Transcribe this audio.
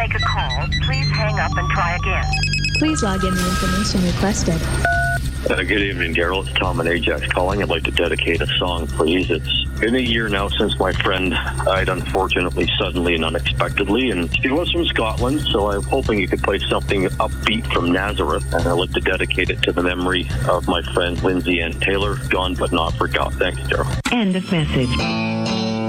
make a call, please hang up and try again. Please log in the information requested. Good evening, Daryl. It's Tom and Ajax calling. I'd like to dedicate a song, please. It's been a year now since my friend died, unfortunately, suddenly and unexpectedly. And he was from Scotland, so I'm hoping you could play something upbeat from Nazareth. And I'd like to dedicate it to the memory of my friend Lindsay Ann Taylor, gone but not forgot. Thanks, Daryl. End of message.